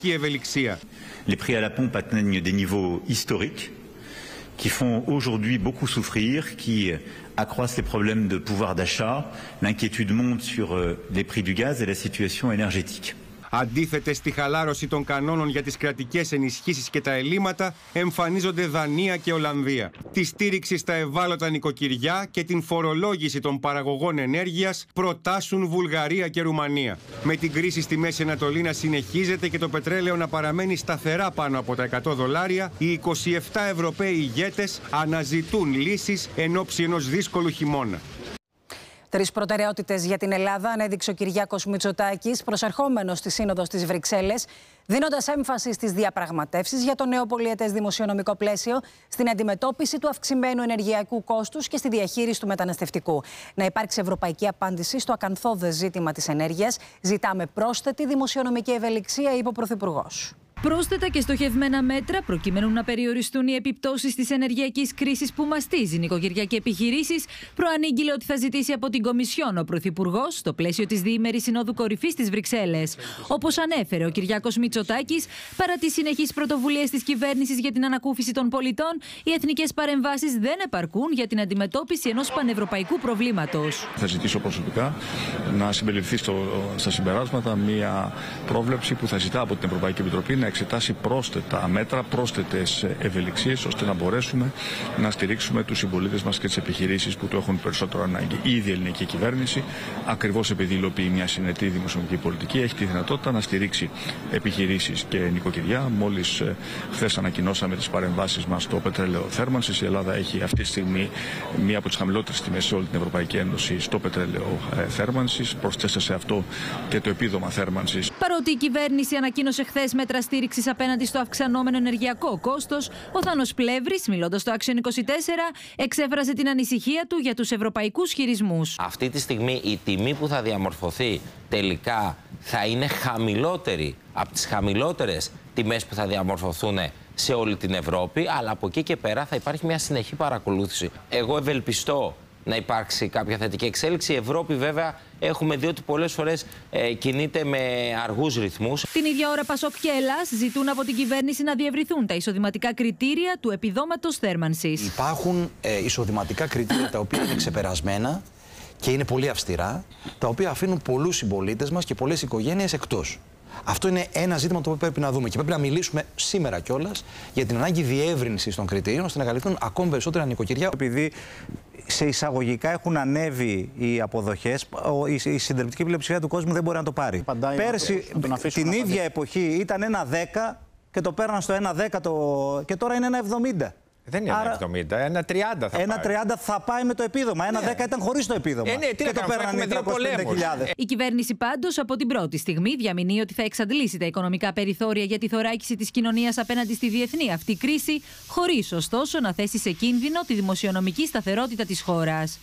ευελιξία. Les prix à la pompe atteignent des niveaux historiques qui font aujourd'hui beaucoup souffrir, qui accroissent les problèmes de pouvoir d'achat. L'inquiétude monte sur les prix du gaz et la situation énergétique. Αντίθετες στη χαλάρωση των κανόνων για τις κρατικές ενισχύσεις και τα ελλείμματα εμφανίζονται Δανία και Ολλανδία. Τη στήριξη στα ευάλωτα νοικοκυριά και την φορολόγηση των παραγωγών ενέργειας προτάσουν Βουλγαρία και Ρουμανία. Με την κρίση στη Μέση Ανατολή να συνεχίζεται και το πετρέλαιο να παραμένει σταθερά πάνω από τα $100, οι 27 Ευρωπαίοι ηγέτες αναζητούν λύσεις εν ώψη ενός δύσκολου χειμώνα. 3 προτεραιότητες για την Ελλάδα ανέδειξε ο Κυριάκος Μητσοτάκης, προσερχόμενος στη Σύνοδο στις Βρυξέλλες, δίνοντας έμφαση στις διαπραγματεύσεις για το νέο πολιετές δημοσιονομικό πλαίσιο, στην αντιμετώπιση του αυξημένου ενεργειακού κόστους και στη διαχείριση του μεταναστευτικού. Να υπάρξει ευρωπαϊκή απάντηση στο ακανθώδες ζήτημα της ενέργειας. Ζητάμε πρόσθετη δημοσιονομική ευελιξία, είπε ο Πρωθυπουργός. Πρόσθετα και στοχευμένα μέτρα προκειμένου να περιοριστούν οι επιπτώσεις της ενεργειακής κρίσης που μαστίζει νοικοκυριά και επιχειρήσεις, προανήγγειλε ότι θα ζητήσει από την Κομισιόν ο Πρωθυπουργός στο πλαίσιο της διήμερης Συνόδου Κορυφής στις Βρυξέλλες. Όπως ανέφερε ο Κυριάκος Μητσοτάκης, παρά τις συνεχείς πρωτοβουλίες της κυβέρνησης για την ανακούφιση των πολιτών, οι εθνικές παρεμβάσεις δεν επαρκούν για την αντιμετώπιση ενός πανευρωπαϊκού προβλήματος. Θα ζητήσω προσωπικά να συμπεριληφθεί στα συμπεράσματα μια πρόβλεψη που θα ζητά από την Ευρωπαϊκή Επιτροπή να εξετάσει πρόσθετα μέτρα, πρόσθετες ευελιξίες, ώστε να μπορέσουμε να στηρίξουμε τους συμπολίτες μας και τις επιχειρήσεις που το έχουν περισσότερο ανάγκη. Η ίδια η ελληνική κυβέρνηση, ακριβώς επειδή υλοποιεί μια συνετή δημοσιονομική πολιτική, έχει τη δυνατότητα να στηρίξει επιχειρήσεις και νοικοκυριά. Μόλις χθες ανακοινώσαμε τις παρεμβάσεις μας στο πετρέλαιο θέρμανσης. Η Ελλάδα έχει αυτή τη στιγμή μία από τις χαμηλότερες τιμές σε όλη την Ευρωπαϊκή Ένωση στο πετρέλαιο θέρμανσης. Προσθέστε σε αυτό και το επίδομα θέρμανσης. Παρότι η κυβέρνηση ανακοίνωσε χθες μέτρα στήριξης απέναντι στο αυξανόμενο ενεργειακό κόστος, ο Θάνος Πλεύρης, μιλώντας στο Action 24, εξέφρασε την ανησυχία του για τους ευρωπαϊκούς χειρισμούς. Αυτή τη στιγμή η τιμή που θα διαμορφωθεί τελικά θα είναι χαμηλότερη από τις χαμηλότερες τιμές που θα διαμορφωθούν σε όλη την Ευρώπη, αλλά από εκεί και πέρα θα υπάρχει μια συνεχή παρακολούθηση. Εγώ ευελπιστώ να υπάρξει κάποια θετική εξέλιξη. Η Ευρώπη βέβαια έχουμε δει ότι πολλές φορές κινείται με αργούς ρυθμούς. Την ίδια ώρα Πασόκ και Ελλάς ζητούν από την κυβέρνηση να διευρυθούν τα εισοδηματικά κριτήρια του επιδόματος θέρμανσης. Υπάρχουν εισοδηματικά κριτήρια τα οποία είναι ξεπερασμένα και είναι πολύ αυστηρά, τα οποία αφήνουν πολλούς συμπολίτες μας και πολλές οικογένειες εκτός. Αυτό είναι ένα ζήτημα το οποίο πρέπει να δούμε και πρέπει να μιλήσουμε σήμερα κιόλας για την ανάγκη διεύρυνσης των κριτηρίων ώστε να καλυφθούν ακόμη περισσότερα νοικοκυριά. Επειδή σε εισαγωγικά έχουν ανέβει οι αποδοχές, η συντριπτική πλειοψηφία του κόσμου δεν μπορεί να το πάρει. Πέρσι την ίδια εποχή ήταν 1,10 και το πέραν στο 1,10 και τώρα είναι 1,70. Δεν είναι 1,70, 1,30 θα πάει. 1,30 θα πάει με το επίδομα. 1,10 ήταν χωρίς το επίδομα. Και το πέραν 350.000. Η κυβέρνηση πάντως από την πρώτη στιγμή διαμηνύει ότι θα εξαντλήσει τα οικονομικά περιθώρια για τη θωράκιση της κοινωνίας απέναντι στη διεθνή αυτή κρίση, χωρίς ωστόσο να θέσει σε κίνδυνο τη δημοσιονομική σταθερότητα της χώρας.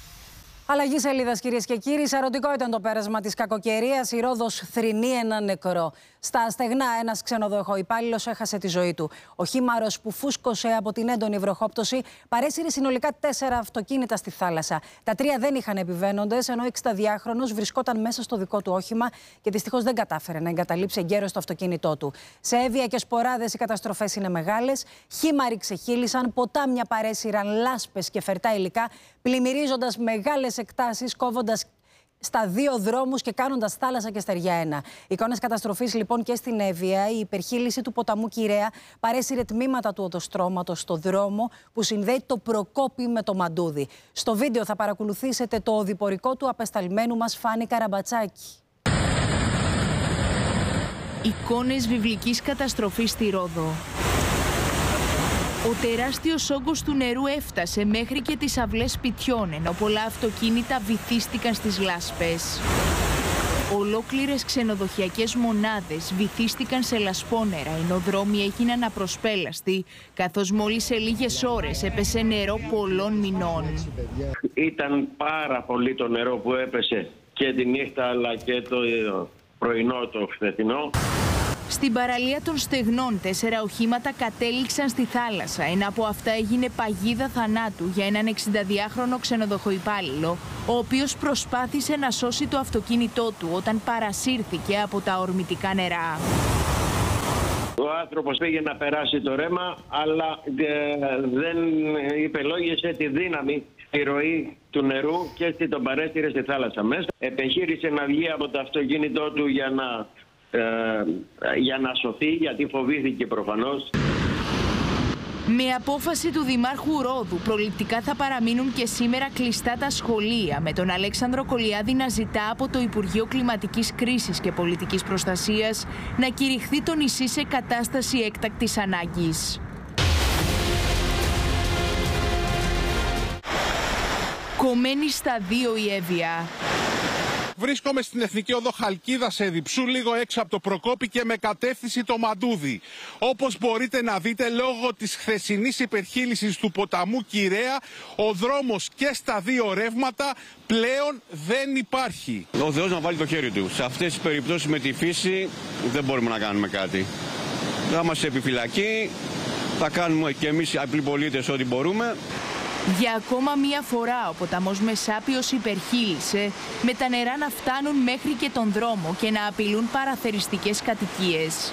Αλλαγή σελίδας, κυρίες και κύριοι. Σαρωτικό ήταν το πέρασμα της κακοκαιρίας. Η Ρόδος θρηνεί ένα νεκρό. Στα στεγνά, ένας ξενοδοχοϊπάλληλος έχασε τη ζωή του. Ο χήμαρος που φούσκωσε από την έντονη βροχόπτωση παρέσυρε συνολικά 4 αυτοκίνητα στη θάλασσα. Τα 3 δεν είχαν επιβαίνοντες, ενώ ο 62χρονος βρισκόταν μέσα στο δικό του όχημα και δυστυχώς δεν κατάφερε να εγκαταλείψει εγκαίρως το αυτοκίνητό του. Σε Εύβοια και Σποράδες οι καταστροφές είναι μεγάλες. Χήμαροι ξεχύλισαν, ποτάμια παρέσυραν λάσπες και φερτά υλικά, πλημμυρίζοντας μεγάλες εκτάσεις, κόβοντας στα 2 δρόμους και κάνοντας θάλασσα και στεριά ένα. Εικόνες καταστροφής λοιπόν και στην Εύβοια. Η υπερχείλιση του ποταμού Κυραία παρέσυρε τμήματα του οδοστρώματος στο δρόμο που συνδέει το Προκόπι με το Μαντούδι. Στο βίντεο θα παρακολουθήσετε το οδηπορικό του απεσταλμένου μας Φάνη Καραμπατσάκη. Εικόνες βιβλικής καταστροφής στη Ρόδο. Ο τεράστιος όγκος του νερού έφτασε μέχρι και τις αυλές σπιτιών, ενώ πολλά αυτοκίνητα βυθίστηκαν στις λάσπες. Ολόκληρες ξενοδοχειακές μονάδες βυθίστηκαν σε λασπόνερα, ενώ δρόμοι έγιναν απροσπέλαστοι, καθώς μόλις σε λίγες ώρες έπεσε νερό πολλών μηνών. Ήταν πάρα πολύ το νερό που έπεσε και τη νύχτα αλλά και το πρωινό το χθεσινό. Στην παραλία των Στεγνών 4 οχήματα κατέληξαν στη θάλασσα. Ένα από αυτά έγινε παγίδα θανάτου για έναν 62χρονο ξενοδοχοϊπάλληλο, ο οποίος προσπάθησε να σώσει το αυτοκίνητό του όταν παρασύρθηκε από τα ορμητικά νερά. Ο άνθρωπος πήγε να περάσει το ρέμα, αλλά δεν υπελόγισε τη δύναμη στη ροή του νερού και έτσι τον παρέστηρε στη θάλασσα μέσα. Επιχείρησε να βγει από το αυτοκίνητό του για να σωθεί, γιατί φοβήθηκε προφανώς. Με απόφαση του Δημάρχου Ρόδου, προληπτικά θα παραμείνουν και σήμερα κλειστά τα σχολεία, με τον Αλέξανδρο Κολιάδη να ζητά από το Υπουργείο Κλιματικής Κρίσης και Πολιτικής Προστασίας να κηρυχθεί το νησί σε κατάσταση έκτακτης ανάγκης. Κομμένη στα δύο η Εύβοια. Βρίσκομαι στην Εθνική Οδό Χαλκίδας Εδιψού, λίγο έξω από το Προκόπη και με κατεύθυνση το Μαντούδι. Όπως μπορείτε να δείτε, λόγω της χθεσινής υπερχείλησης του ποταμού Κυραία, ο δρόμος και στα δύο ρεύματα πλέον δεν υπάρχει. Ο Θεός να βάλει το χέρι του. Σε αυτές τις περιπτώσεις με τη φύση δεν μπορούμε να κάνουμε κάτι. Θα είμαστε επιφυλακοί, θα κάνουμε και εμείς οι απλοί πολίτες ό,τι μπορούμε. Για ακόμα μία φορά ο ποταμός Μεσάπειος υπερχείλησε, με τα νερά να φτάνουν μέχρι και τον δρόμο και να απειλούν παραθεριστικές κατοικίες.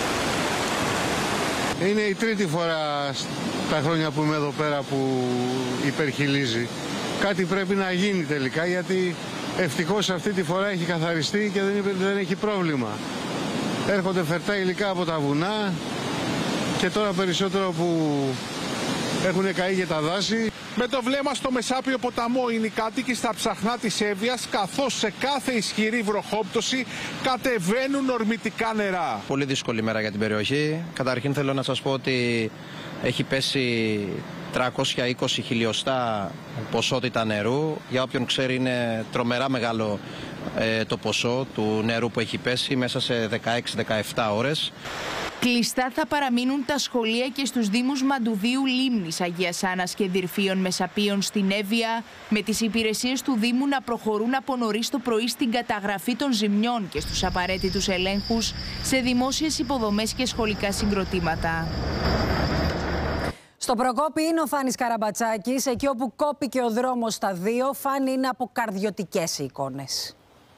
Είναι η τρίτη φορά τα χρόνια που είμαι εδώ πέρα που υπερχειλίζει. Κάτι πρέπει να γίνει τελικά, γιατί ευτυχώς αυτή τη φορά έχει καθαριστεί και δεν έχει πρόβλημα. Έρχονται φερτά υλικά από τα βουνά και τώρα περισσότερο που έχουν καεί και τα δάση. Με το βλέμμα στο Μεσάπειο ποταμό είναι οι κάτοικοι στα ψαχνά της Εύβοιας, καθώς σε κάθε ισχυρή βροχόπτωση κατεβαίνουν ορμητικά νερά. Πολύ δύσκολη μέρα για την περιοχή. Καταρχήν θέλω να σας πω ότι έχει πέσει 320 χιλιοστά ποσότητα νερού. Για όποιον ξέρει, είναι τρομερά μεγάλο το ποσό του νερού που έχει πέσει μέσα σε 16-17 ώρες. Κλειστά θα παραμείνουν τα σχολεία και στους δήμους Μαντουδίου, Λίμνης, Αγίας Άννας και Δυρφίων Μεσαπίων στην Εύβοια, με τις υπηρεσίες του Δήμου να προχωρούν από νωρίς το πρωί στην καταγραφή των ζημιών και στους απαραίτητους ελέγχους σε δημόσιες υποδομές και σχολικά συγκροτήματα. Στο Προκόπη είναι ο Φάνης Καραμπατσάκης, εκεί όπου κόπηκε ο δρόμος στα δύο. Φάνη, είναι αποκαρδιωτικές οι εικόνες.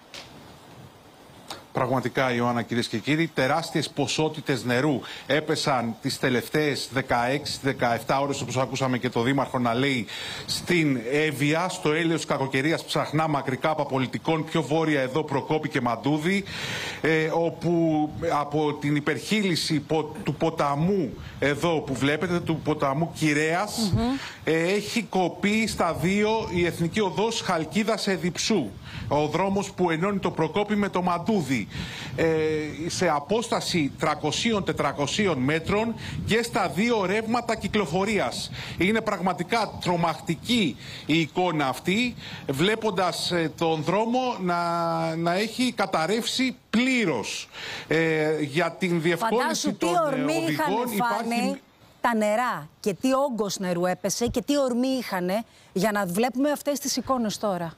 Πραγματικά, Ιωάννα, κυρίες και κύριοι, τεράστιες ποσότητες νερού έπεσαν τις τελευταίες 16-17 ώρες, όπως ακούσαμε και το Δήμαρχο να λέει, στην Εύβοια, στο έλεος κακοκαιρίας ψαχνά, μακρικά από πολιτικών, πιο βόρεια εδώ Προκόπη και Μαντούδι, όπου από την υπερχείληση του ποταμού εδώ που βλέπετε, του ποταμού Κυρέας, έχει κοπεί στα δύο η Εθνική Οδός Χαλκίδας Εδιψού, ο δρόμος που ενώνει το Προκόπη με το Μαντούδι, σε απόσταση 300-400 μέτρων και στα δύο ρεύματα κυκλοφορίας. Είναι πραγματικά τρομακτική η εικόνα αυτή, βλέποντας τον δρόμο να έχει καταρρεύσει πλήρως. Για την διευκόλυνση των οδηγών υπάρχει... Τα νερά και τι όγκος νερού έπεσε και τι ορμή είχανε, για να βλέπουμε αυτές τις εικόνες τώρα.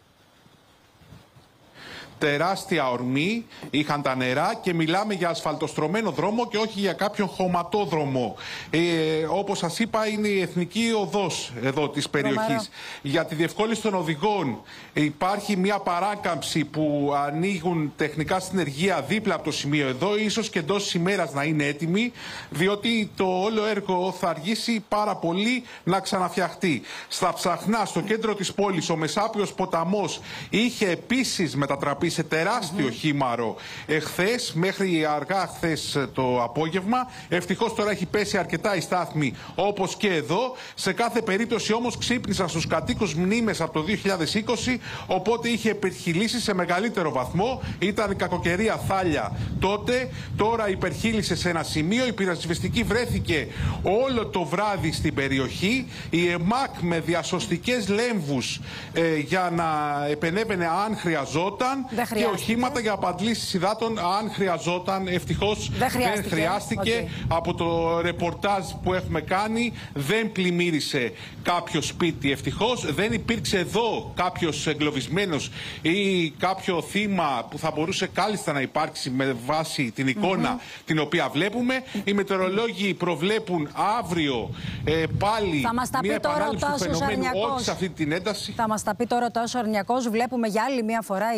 Τεράστια ορμή είχαν τα νερά και μιλάμε για ασφαλτοστρωμένο δρόμο και όχι για κάποιον χωματόδρομο. Όπως σας είπα, είναι η εθνική οδός εδώ της περιοχής. Για τη διευκόλυνση των οδηγών υπάρχει μια παράκαμψη που ανοίγουν τεχνικά συνεργεία δίπλα από το σημείο εδώ, ίσως και εντός ημέρας να είναι έτοιμη, διότι το όλο έργο θα αργήσει πάρα πολύ να ξαναφτιαχτεί. Στα Ψαχνά, στο κέντρο της πόλης, ο Μεσάπειος ποταμός είχε επίσης μετατραπεί σε τεράστιο χήμαρο εχθές, μέχρι αργά χθες το απόγευμα. Ευτυχώς τώρα έχει πέσει αρκετά η στάθμη, όπως και εδώ. Σε κάθε περίπτωση όμως ξύπνησαν στους κατοίκους μνήμες από το 2020, οπότε είχε υπερχειλήσει σε μεγαλύτερο βαθμό. Ήταν η κακοκαιρία θάλια τότε, τώρα υπερχείλησε σε ένα σημείο. Η πυροσβεστική βρέθηκε όλο το βράδυ στην περιοχή. Η ΕΜΑΚ με διασωστικές λέμβους για να επενέβαινε αν χρειαζόταν. Και οχήματα για απαντλήσεις υδάτων αν χρειαζόταν. Ευτυχώς δεν χρειάστηκε. Από το ρεπορτάζ που έχουμε κάνει δεν πλημμύρισε κάποιο σπίτι, ευτυχώς. Δεν υπήρξε εδώ κάποιος εγκλωβισμένος ή κάποιο θύμα που θα μπορούσε κάλλιστα να υπάρξει με βάση την εικόνα την οποία βλέπουμε. Οι μετεωρολόγοι προβλέπουν αύριο πάλι μια επανάληψη του φαινομένου, όχι σε αυτή την ένταση. Θα μας τα πει τώρα ο Τάσος Αρνιακός. Βλέπουμε για άλλη μια φορά οι κάτοικοι της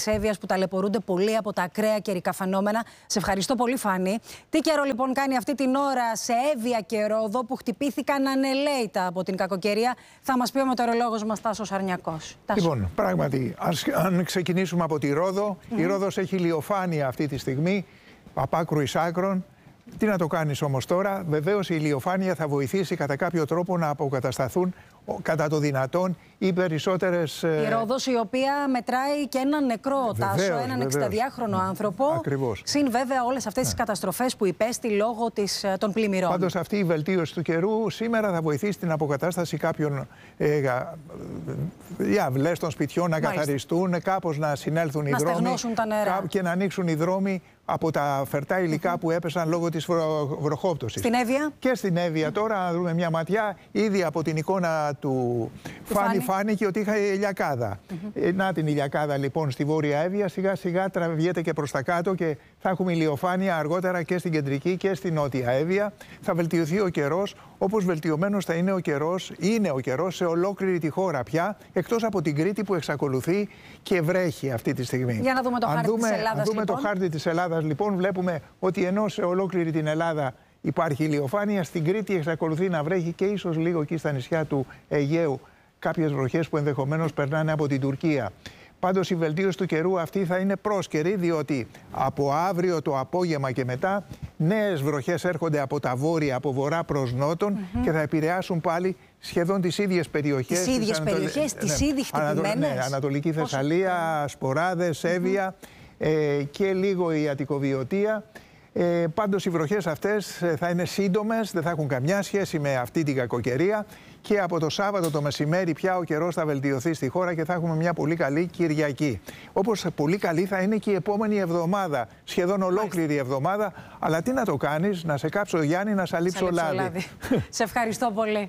της Εύβοιας που ταλαιπωρούνται πολύ από τα ακραία καιρικά φαινόμενα. Σε ευχαριστώ πολύ, Φάνη. Τι καιρό λοιπόν κάνει αυτή την ώρα σε Εύβοια και Ρόδο που χτυπήθηκαν ανελαίητα από την κακοκαιρία, θα μας πει ο μετεωρολόγος μας Τάσος Αρνιακός. Λοιπόν, πράγματι, αν ξεκινήσουμε από τη Ρόδο, η Ρόδος έχει ηλιοφάνεια αυτή τη στιγμή, από άκρου εις άκρον. Τι να το κάνεις όμως τώρα? Βεβαίως η ηλιοφάνεια θα βοηθήσει κατά κάποιο τρόπο να αποκατασταθούν κατά το δυνατόν οι περισσότερες... Η Ρόδος, η οποία μετράει και έναν νεκρό, Τάσο, έναν 62χρονο άνθρωπο. Ακριβώς. Συν βέβαια όλες αυτές τις καταστροφές που υπέστη λόγω των πλημμυρών. Πάντως αυτή η βελτίωση του καιρού σήμερα θα βοηθήσει την αποκατάσταση κάποιων αυλές των σπιτιών να καθαριστούν, κάπως να συνέλθουν οι δρόμοι. Να στεγνώσουν τα νερά. Και να ανοίξουν οι δρόμοι από τα φερτά υλικά που έπεσαν λόγω της βροχόπτωσης. Στην Εύβοια. Και στην Εύβοια τώρα, να δούμε μια ματιά, ήδη από την εικόνα του φάνηκε ότι είχα ηλιακάδα. Να την ηλιακάδα λοιπόν στη Βόρεια Εύβοια, σιγά σιγά τραβιέται και προς τα κάτω και θα έχουμε ηλιοφάνεια αργότερα και στην κεντρική και στην Νότια Εύβοια. Θα βελτιωθεί ο καιρός, όπως βελτιωμένος θα είναι ο καιρός σε ολόκληρη τη χώρα πια, εκτός από την Κρήτη που εξακολουθεί και βρέχει αυτή τη στιγμή. Για να δούμε το χάρτη της Ελλάδας. Αν δούμε το χάρτη της Ελλάδας, λοιπόν, βλέπουμε ότι ενώ σε ολόκληρη την Ελλάδα υπάρχει ηλιοφάνεια, στην Κρήτη εξακολουθεί να βρέχει και ίσως λίγο εκεί στα νησιά του Αιγαίου κάποιες βροχές που ενδεχομένως περνάνε από την Τουρκία. Πάντως η βελτίωση του καιρού αυτή θα είναι πρόσκαιρη, διότι από αύριο το απόγευμα και μετά νέες βροχές έρχονται από τα βόρεια, από βορρά προς νότον και θα επηρεάσουν πάλι σχεδόν τις ίδιες περιοχές. Τις ίδιες περιοχές, τις ήδη χτυπημένες. Ανατολική Θεσσαλία, Σποράδες, Εύβοια και λίγο η Αττικοβιωτία. Πάντως οι βροχές αυτές θα είναι σύντομες, δεν θα έχουν καμιά σχέση με αυτή την κακοκαιρία και από το Σάββατο το μεσημέρι πια ο καιρός θα βελτιωθεί στη χώρα και θα έχουμε μια πολύ καλή Κυριακή. Όπως πολύ καλή θα είναι και η επόμενη εβδομάδα, σχεδόν ολόκληρη εβδομάδα, αλλά τι να το κάνεις, να σε κάψω Γιάννη, να σε αλείψω λάδι. Σε ευχαριστώ πολύ.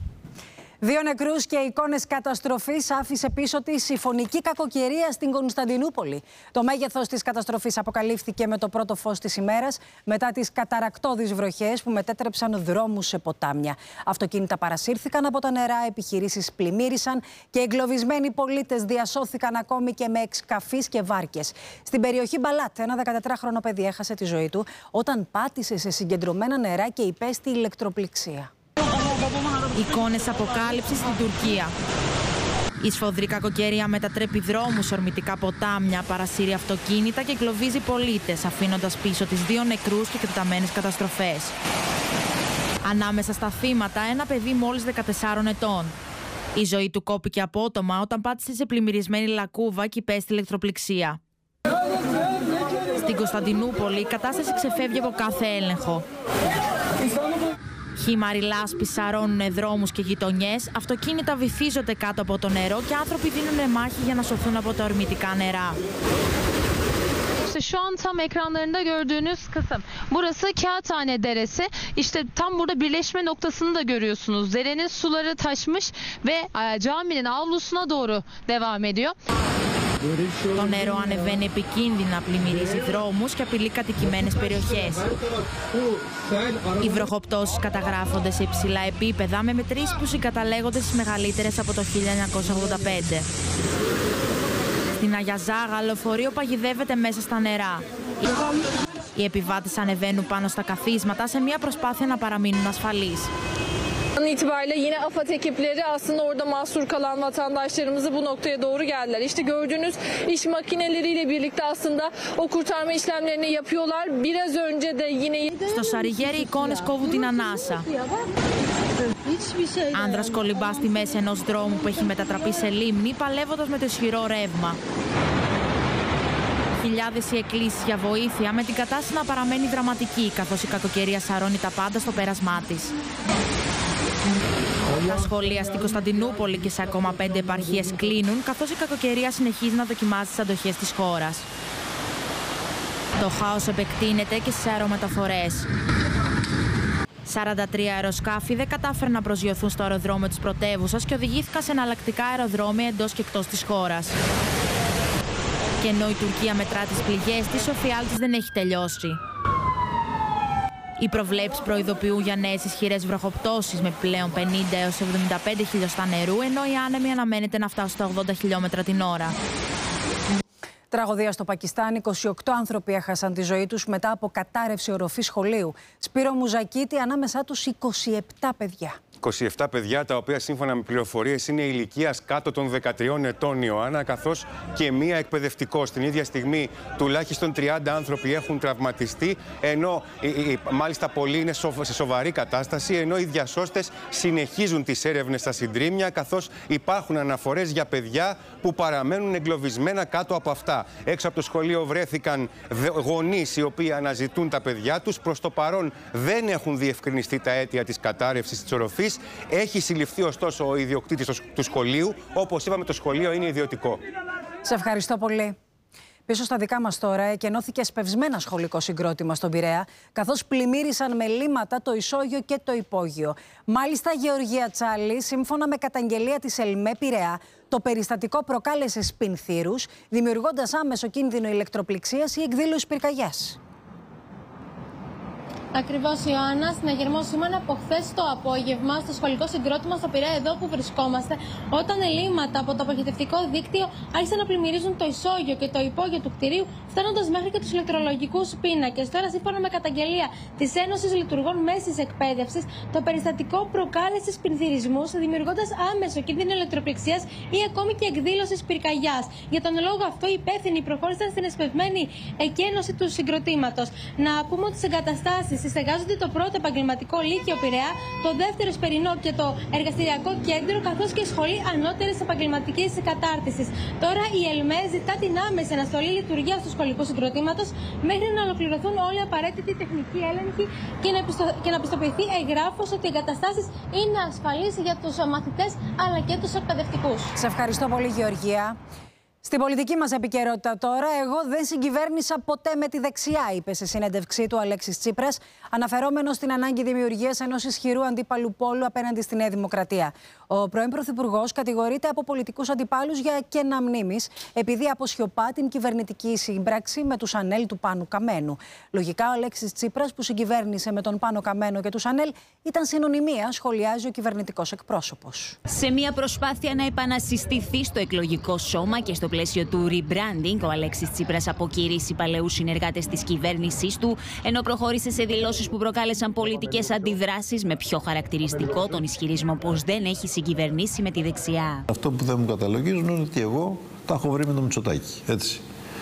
2 νεκρούς και εικόνες καταστροφής άφησε πίσω της η φωνική κακοκαιρία στην Κωνσταντινούπολη. Το μέγεθος της καταστροφής αποκαλύφθηκε με το πρώτο φως της ημέρας μετά τις καταρρακτώδεις βροχές που μετέτρεψαν δρόμους σε ποτάμια. Αυτοκίνητα παρασύρθηκαν από τα νερά, επιχειρήσεις πλημμύρισαν και εγκλωβισμένοι πολίτες διασώθηκαν ακόμη και με εξκαφείς και βάρκες. Στην περιοχή Μπαλάτ, ένα 14χρονο παιδί έχασε τη ζωή του όταν πάτησε σε συγκεντρωμένα νερά και υπέστη ηλεκτροπληξία. Εικόνες αποκάλυψης στην Τουρκία. Η σφοδρή κακοκαιρία μετατρέπει δρόμους σε ορμητικά ποτάμια, παρασύρει αυτοκίνητα και εγκλωβίζει πολίτες, αφήνοντας πίσω τις 2 νεκρούς και εκτεταμένες καταστροφές. Ανάμεσα στα θύματα, ένα παιδί μόλις 14 ετών. Η ζωή του κόπηκε απότομα όταν πάτησε σε πλημμυρισμένη λακκούβα και υπέστη ηλεκτροπληξία. Στην Κωνσταντινούπολη η κατάσταση ξεφεύγει από κάθε έλεγχο. Χήμαροι λάσπη σαρώνουν δρόμους και γειτονιές, αυτοκίνητα βυθίζονται κάτω από το νερό και άνθρωποι δίνουν μάχη για να σωθούν από τα ορμητικά νερά. Şu an tam ekranlarında gördüğünüz kısım. Burası Kağıthane Deresi. İşte tam burada birleşme noktasını da görüyorsunuz. Derenin suları taşmış ve caminin avlusuna doğru devam ediyor. Το νερό ανεβαίνει επικίνδυνα, πλημμυρίζει δρόμους και απειλεί κατοικημένες περιοχές. Οι βροχοπτώσεις καταγράφονται σε υψηλά επίπεδα με μετρήσεις που συγκαταλέγονται στις μεγαλύτερες από το 1985. Στην Αγιαζάγα, λεωφορείο παγιδεύεται μέσα στα νερά. Οι επιβάτες ανεβαίνουν πάνω στα καθίσματα σε μια προσπάθεια να παραμείνουν ασφαλείς. An itibariyle yine AFAD ekipleri aslında orada mahsur kalan vatandaşlarımızı bu noktaya doğru geldiler. İşte gördüğünüz iş makineleriyle birlikte aslında o kurtarma işlemlerini yapıyorlar. Biraz önce de yine... Στο Σαριγέρι οι εικόνες κόβουν την ανάσα. Άνδρας κολυμπά στη μέση ενός δρόμου που έχει μετατραπεί σε λίμνη, παλεύοντας με το ισχυρό ρεύμα. Χιλιάδες οι εκκλήσεις για βοήθεια, με την κατάσταση να παραμένει δραματική, καθώς η κακοκαιρία σαρώνει τα πάντα στο πέρασμά της. Τα σχολεία στην Κωνσταντινούπολη και σε ακόμα 5 επαρχίες κλείνουν, καθώς η κακοκαιρία συνεχίζει να δοκιμάζει τις αντοχές της χώρας. Το χάος επεκτείνεται και στις αερομεταφορές. 43 αεροσκάφη δεν κατάφεραν να προσγειωθούν στο αεροδρόμιο της πρωτεύουσας και οδηγήθηκαν σε εναλλακτικά αεροδρόμια εντός και εκτός της χώρας. Και ενώ η Τουρκία μετρά τις πληγές της, ο φιάλτης δεν έχει τελειώσει. Οι προβλέψεις προειδοποιούν για νέες ισχυρές βροχοπτώσεις με πλέον 50 έως 75 χιλιοστά νερού, ενώ η άνεμη αναμένεται να φτάσει στα 80 χιλιόμετρα την ώρα. Τραγωδία στο Πακιστάν. 28 άνθρωποι έχασαν τη ζωή τους μετά από κατάρρευση οροφής σχολείου. Σπύρο Μουζακίτη, ανάμεσά τους 27 παιδιά. 27 παιδιά, τα οποία σύμφωνα με πληροφορίες είναι ηλικίας κάτω των 13 ετών, Ιωάννα, καθώς και μία εκπαιδευτικός. Την ίδια στιγμή τουλάχιστον 30 άνθρωποι έχουν τραυματιστεί, ενώ μάλιστα πολλοί είναι σε σοβαρή κατάσταση, ενώ οι διασώστες συνεχίζουν τις έρευνες στα συντρίμμια, καθώς υπάρχουν αναφορές για παιδιά που παραμένουν εγκλωβισμένα κάτω από αυτά. Έξω από το σχολείο βρέθηκαν γονείς οι οποίοι αναζητούν τα παιδιά τους. Προς το παρόν δεν έχουν διευκρινιστεί τα αίτια της κατάρρευσης της οροφής. Έχει συλληφθεί ωστόσο ο ιδιοκτήτης του σχολείου. Όπως είπαμε, το σχολείο είναι ιδιωτικό. Σε ευχαριστώ πολύ. Πίσω στα δικά μας τώρα, εκενώθηκε σπευσμένα σχολικό συγκρότημα στον Πειραιά, καθώς πλημμύρισαν με λίμματα το ισόγειο και το υπόγειο. Μάλιστα, Γεωργία Τσάλη, σύμφωνα με καταγγελία της ΕΛΜΕ Πειραιά, το περιστατικό προκάλεσε σπινθήρους, δημιουργώντας άμεσο κίνδυνο ηλεκτροπληξίας ή εκδήλωση πυρκαγιάς. Ακριβώς, Ιωάννα, συναγερμό σήμερα από χθες το απόγευμα στο σχολικό συγκρότημα στο Πειραιά, εδώ που βρισκόμαστε, όταν ελλείμματα από το αποχετευτικό δίκτυο άρχισαν να πλημμυρίζουν το ισόγειο και το υπόγειο του κτηρίου, φτάνοντας μέχρι και τους ηλεκτρολογικούς πίνακες. Τώρα, σύμφωνα με καταγγελία της Ένωσης Λειτουργών Μέσης Εκπαίδευσης, το περιστατικό προκάλεσε σπινθυρισμούς, δημιουργώντας άμεσο κίνδυνο ηλεκτροπληξίας ή ακόμη και εκδήλωση πυρκαγιάς. Για τον λόγο αυτό, οι υπεύθυνοι προχώρησαν στην εσπευσμένη εκένωση του συγκροτήματος. Να πούμε ότι τις εγκαταστάσεις συστεγάζονται το πρώτο επαγγελματικό λύκειο Πειραιά, το δεύτερο Σπερινό και το εργαστηριακό κέντρο, καθώς και η σχολή ανώτερης επαγγελματικής κατάρτισης. Τώρα η ΕΛΜΕ ζητά την άμεση αναστολή λειτουργίας του σχολικού συγκροτήματος μέχρι να ολοκληρωθούν όλοι οι απαραίτητοι τεχνικοί έλεγχοι και να πιστοποιηθεί εγγράφως ότι οι εγκαταστάσεις είναι ασφαλείς για τους μαθητές αλλά και τους εκπαιδευτικούς. Σε ευχαριστώ πολύ, Γεωργία. Στην πολιτική μας επικαιρότητα τώρα, εγώ δεν συγκυβέρνησα ποτέ με τη δεξιά, είπε σε συνέντευξή του ο Αλέξης Τσίπρας, αναφερόμενος στην ανάγκη δημιουργίας ενός ισχυρού αντίπαλου πόλου απέναντι στη Νέα Δημοκρατία. Ο πρώην Πρωθυπουργός κατηγορείται από πολιτικούς αντιπάλους για κενά μνήμης, επειδή αποσιωπά την κυβερνητική σύμπραξη με τους Ανέλ του Πάνου Καμένου. Λογικά, ο Αλέξης Τσίπρας, που συγκυβέρνησε με τον Πάνο Καμένο και τους Ανέλ, ήταν συνωνυμία, σχολιάζει ο κυβερνητικός εκπρόσωπος. Σε μια προσπάθεια να επανασυστηθεί στο εκλογικό σώμα και στο πλαίσιο του rebranding, ο Αλέξης Τσίπρας αποκηρύσσει παλαιούς συνεργάτες της κυβέρνησής του, ενώ προχώρησε σε δηλώσεις που προκάλεσαν πολιτικές αντιδράσεις, με πιο χαρακτηριστικό τον ισχυρισμό πως δεν έχει συγκυβερνήσει με τη δεξιά. Αυτό που δεν μου καταλογίζουν είναι ότι εγώ τα έχω βρει με τον Μητσοτάκη. Έτσι.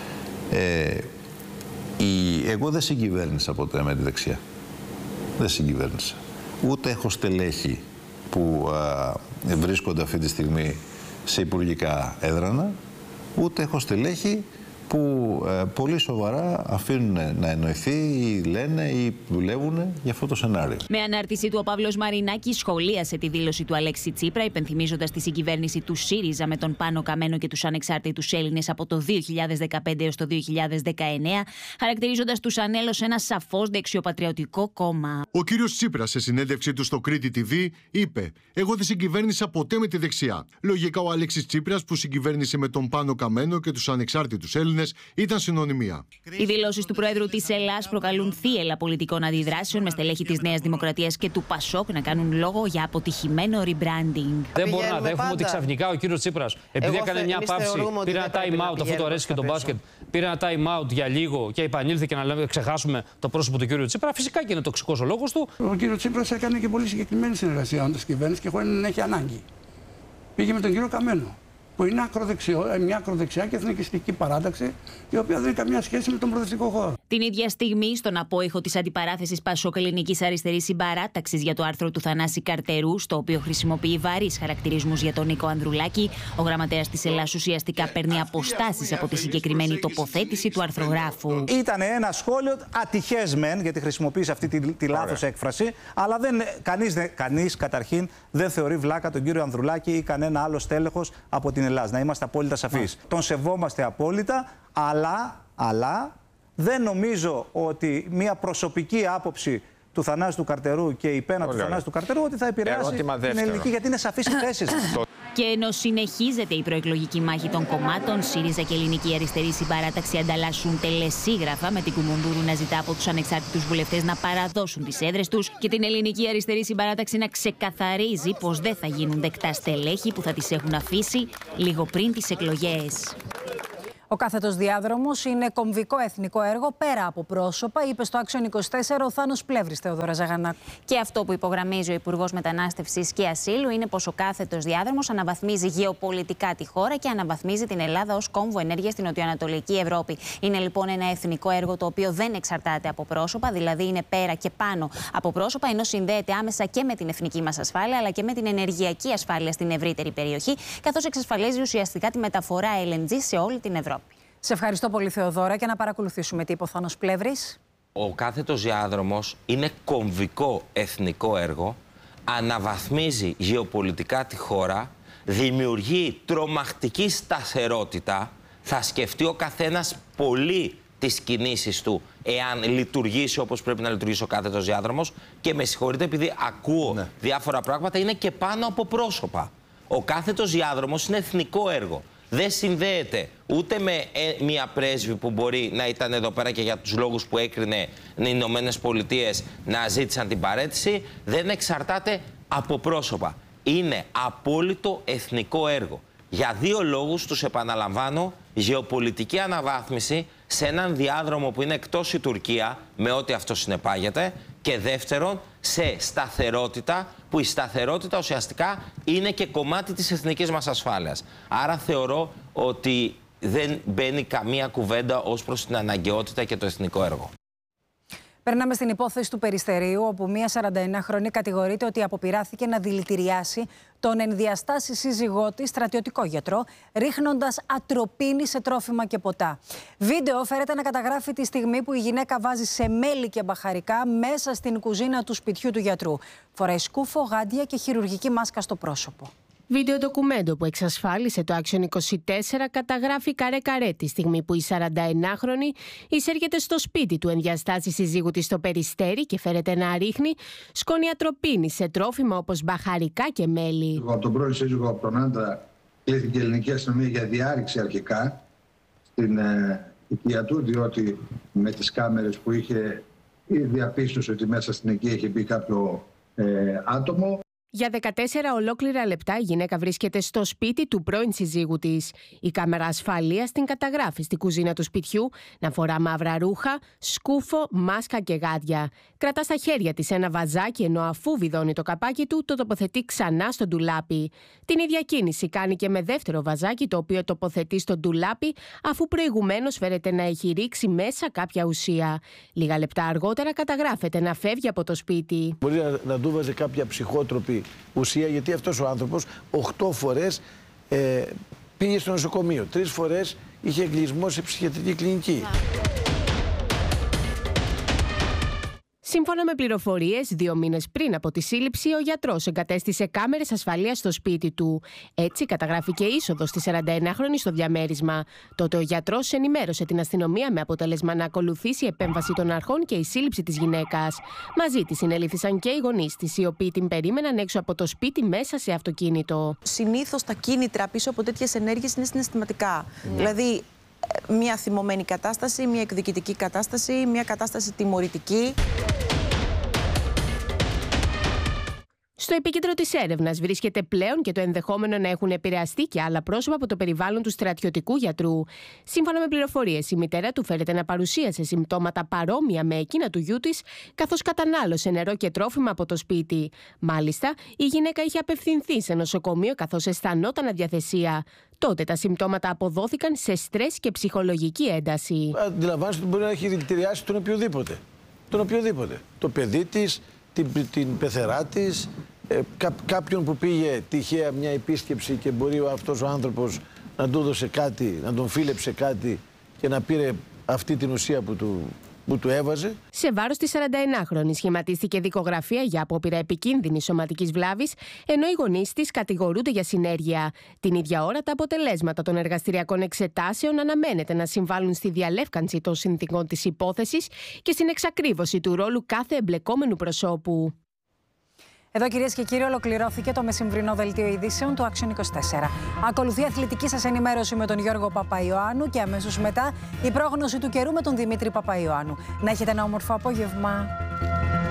Εγώ δεν συγκυβέρνησα ποτέ με τη δεξιά. Δεν συγκυβέρνησα. Ούτε έχω στελέχη που βρίσκονται αυτή τη στιγμή σε υπουργικά έδρανα, ούτε έχω στελέχη που πολύ σοβαρά αφήνουν να εννοηθεί ή λένε ή δουλεύουν για αυτό το σενάριο. Με ανάρτησή του, ο Παύλος Μαρινάκης σχολίασε τη δήλωση του Αλέξη Τσίπρα, υπενθυμίζοντας τη συγκυβέρνηση του ΣΥΡΙΖΑ με τον Πάνο Καμένο και τους ανεξάρτητους Έλληνες από το 2015 έως το 2019, χαρακτηρίζοντας τους Ανέλ ως ένα σαφώς δεξιοπατριωτικό κόμμα. Ο κύριος Τσίπρας, σε συνέντευξή του στο Κρήτη TV, είπε: «Εγώ δεν συγκυβέρνησα ποτέ με τη δεξιά». Λογικά, ο Αλέξης Τσίπρας, που συγκυβέρνησε με τον Πάνο Καμένο και τους ανεξάρτητους Έλληνες, ήταν συνωνυμία. Οι δηλώσεις του Προέδρου της Ελλάδας προκαλούν θύελλα πολιτικών αντιδράσεων, με στελέχη της Νέας Δημοκρατίας και του ΠΑΣΟΚ να κάνουν λόγο για αποτυχημένο rebranding. Δεν μπορούμε να δέχουμε ότι ξαφνικά ο κύριος Τσίπρας, επειδή έκανε μια παύση, πήρε ένα time out, αφού το αρέσει και το μπάσκετ, πήρε ένα time out για λίγο και επανήλθε και να ξεχάσουμε το πρόσωπο του κύριου Τσίπρα. Φυσικά και είναι τοξικός ο λόγος του. Ο κύριος Τσίπρας έκανε και πολύ συγκεκριμένη συνεργασία με τις κυβέρνησες και χωρίς να έχει ανάγκη. Πήγε με τον κύριο Καμένο, που είναι μια ακροδεξιά και εθνικιστική παράταξη, η οποία δεν έχει καμία σχέση με τον προοδευτικό χώρο. Την ίδια στιγμή, στον απόϊχο της αντιπαράθεσης ΠΑΣΟΚ Ελληνικής Αριστερής Συμπαράταξης για το άρθρο του Θανάση Καρτερού, στο οποίο χρησιμοποιεί βαρύς χαρακτηρισμούς για τον Νίκο Ανδρουλάκη, ο γραμματέας της Ελλάδας ουσιαστικά παίρνει αποστάσεις από τη συγκεκριμένη τοποθέτηση του αρθρογράφου. Ήταν ένα σχόλιο ατυχές μεν, γιατί χρησιμοποίησε αυτή τη λάθος έκφραση, αλλά κανείς καταρχήν δεν θεωρεί βλάκα τον κύριο Ανδρουλάκη ή κανένα άλλο στέλεχος από την Ελλάδα. Να είμαστε απόλυτα σαφείς. Τον σεβόμαστε απόλυτα, αλλά δεν νομίζω ότι μια προσωπική άποψη του Θανάση του Καρτερού και η πένα του Θανάση του Καρτερού ότι θα επηρεάσει την ελληνική, γιατί είναι σαφής η θέση. Και ενώ συνεχίζεται η προεκλογική μάχη των κομμάτων, ΣΥΡΙΖΑ και Ελληνική Αριστερή Συμπαράταξη ανταλλάσσουν τελεσίγραφα, με την Κουμουντούρου να ζητά από τους ανεξάρτητους βουλευτές να παραδώσουν τις έδρες τους και την Ελληνική Αριστερή Συμπαράταξη να ξεκαθαρίζει πως δεν θα γίνουν δεκτά στελέχη που θα τις έχουν αφήσει λίγο πριν τις εκλογές. Ο κάθετος διάδρομος είναι κομβικό εθνικό έργο πέρα από πρόσωπα, είπε στο Action 24 ο Θάνος Πλεύρης, Θεοδόρα Ζαγανάκου. Και αυτό που υπογραμμίζει ο Υπουργός Μετανάστευσης και Ασύλου είναι πως ο κάθετος διάδρομος αναβαθμίζει γεωπολιτικά τη χώρα και αναβαθμίζει την Ελλάδα ως κόμβο ενέργειας στην νοτιοανατολική Ευρώπη. Είναι λοιπόν ένα εθνικό έργο το οποίο δεν εξαρτάται από πρόσωπα, δηλαδή είναι πέρα και πάνω από πρόσωπα, ενώ συνδέεται άμεσα και με την εθνική μας ασφάλεια αλλά και με την ενεργειακή ασφάλεια στην ευρύτερη περιοχή, καθώς εξασφαλίζει ουσιαστικά τη μεταφορά LNG σε όλη την Ευρώπη. Σε ευχαριστώ πολύ, Θεοδόρα, και να παρακολουθήσουμε τι είπε ο Θάνος Πλεύρης. Ο κάθετος διάδρομος είναι κομβικό εθνικό έργο, αναβαθμίζει γεωπολιτικά τη χώρα, δημιουργεί τρομακτική σταθερότητα, θα σκεφτεί ο καθένας πολύ τις κινήσεις του εάν λειτουργήσει όπως πρέπει να λειτουργήσει ο κάθετος διάδρομος, και με συγχωρείτε επειδή ακούω διάφορα πράγματα, είναι και πάνω από πρόσωπα. Ο κάθετος διάδρομος είναι εθνικό έργο. Δεν συνδέεται ούτε με μια πρέσβη που μπορεί να ήταν εδώ πέρα και για τους λόγους που έκρινε οι Ηνωμένες Πολιτείες να ζήτησαν την παραίτηση. Δεν εξαρτάται από πρόσωπα. Είναι απόλυτο εθνικό έργο. Για δύο λόγους τους επαναλαμβάνω: γεωπολιτική αναβάθμιση σε έναν διάδρομο που είναι εκτός η Τουρκία, με ό,τι αυτό συνεπάγεται, και δεύτερον, σε σταθερότητα, που η σταθερότητα ουσιαστικά είναι και κομμάτι της εθνικής μας ασφάλειας. Άρα θεωρώ ότι δεν μπαίνει καμία κουβέντα ως προς την αναγκαιότητα και το εθνικό έργο. Περνάμε στην υπόθεση του Περιστερίου, όπου μία 49χρονη κατηγορείται ότι αποπειράθηκε να δηλητηριάσει τον ενδιαστάσει σύζυγό της, στρατιωτικό γιατρό, ρίχνοντας ατροπίνη σε τρόφιμα και ποτά. Βίντεο φέρεται να καταγράφει τη στιγμή που η γυναίκα βάζει σε μέλι και μπαχαρικά μέσα στην κουζίνα του σπιτιού του γιατρού. Φοράει σκούφο, γάντια και χειρουργική μάσκα στο πρόσωπο. Βίντεο ντοκουμέντο που εξασφάλισε το Action 24 καταγράφει καρέ-καρέ τη στιγμή που η 49χρονη εισέρχεται στο σπίτι του ενδιαστάσει συζύγου της στο Περιστέρι και φέρεται να ρίχνει σκόνη ατροπίνη σε τρόφιμα όπως μπαχαρικά και μέλι. Από τον πρώην σύζυγο, από τον άντρα, κλήθηκε η ελληνική αστυνομία για διάρρηξη αρχικά στην οικία του, διότι με τις κάμερες που είχε διαπίστωσε ότι μέσα στην οικία είχε μπει κάποιο άτομο. Για 14 ολόκληρα λεπτά η γυναίκα βρίσκεται στο σπίτι του πρώην συζύγου της. Η κάμερα ασφαλείας την καταγράφει στη κουζίνα του σπιτιού να φορά μαύρα ρούχα, σκούφο, μάσκα και γάντια. Κρατά στα χέρια της ένα βαζάκι, ενώ αφού βιδώνει το καπάκι του, το τοποθετεί ξανά στο ντουλάπι. Την ίδια κίνηση κάνει και με δεύτερο βαζάκι, το οποίο τοποθετεί στο ντουλάπι, αφού προηγουμένως φέρεται να έχει ρίξει μέσα κάποια ουσία. Λίγα λεπτά αργότερα καταγράφεται να φεύγει από το σπίτι. Μπορεί να του βάζει κάποια ψυχότροπη ουσία, γιατί αυτός ο άνθρωπος 8 φορές πήγε στο νοσοκομείο, 3 φορές είχε εγκλεισμό σε ψυχιατρική κλινική. Σύμφωνα με πληροφορίες, 2 μήνες πριν από τη σύλληψη, ο γιατρός εγκατέστησε κάμερες ασφαλείας στο σπίτι του. Έτσι, καταγράφηκε είσοδος στη 41χρονη στο διαμέρισμα. Τότε ο γιατρός ενημέρωσε την αστυνομία με αποτέλεσμα να ακολουθήσει η επέμβαση των αρχών και η σύλληψη της γυναίκας. Μαζί της συνελήφθησαν και οι γονείς της, οι οποίοι την περίμεναν έξω από το σπίτι μέσα σε αυτοκίνητο. Συνήθως τα κίνητρα πίσω από τέτοιες ενέργειες είναι συναισθηματικά. Δηλαδή, μια θυμωμένη κατάσταση, μια εκδικητική κατάσταση, μια κατάσταση τιμωρητική. Στο επίκεντρο της έρευνας βρίσκεται πλέον και το ενδεχόμενο να έχουν επηρεαστεί και άλλα πρόσωπα από το περιβάλλον του στρατιωτικού γιατρού. Σύμφωνα με πληροφορίες, η μητέρα του φέρεται να παρουσίασε συμπτώματα παρόμοια με εκείνα του γιού της, καθώς κατανάλωσε νερό και τρόφιμα από το σπίτι. Μάλιστα, η γυναίκα είχε απευθυνθεί σε νοσοκομείο καθώς αισθανόταν αδιαθεσία. Τότε τα συμπτώματα αποδόθηκαν σε στρες και ψυχολογική ένταση. Αντιλαμβάνεστε ότι μπορεί να έχει δηλητηριάσει τον οποιοδήποτε. Το παιδί της, την πεθερά της, κάποιον που πήγε τυχαία μια επίσκεψη και μπορεί αυτός ο άνθρωπος να του έδωσε κάτι, να τον φίλεψε κάτι και να πήρε αυτή την ουσία που του έβαζε. Σε βάρος της 41χρονης σχηματίστηκε δικογραφία για απόπειρα επικίνδυνης σωματικής βλάβης, ενώ οι γονείς της κατηγορούνται για συνέργεια. Την ίδια ώρα, τα αποτελέσματα των εργαστηριακών εξετάσεων αναμένεται να συμβάλλουν στη διαλεύκανση των συνθηκών της υπόθεσης και στην εξακρίβωση του ρόλου κάθε εμπλεκόμενου προσώπου. Εδώ, κυρίες και κύριοι, ολοκληρώθηκε το μεσημβρινό δελτίο ειδήσεων του Action 24. Ακολουθεί αθλητική σας ενημέρωση με τον Γιώργο Παπαϊωάννου και αμέσως μετά η πρόγνωση του καιρού με τον Δημήτρη Παπαϊωάννου. Να έχετε ένα όμορφο απόγευμα.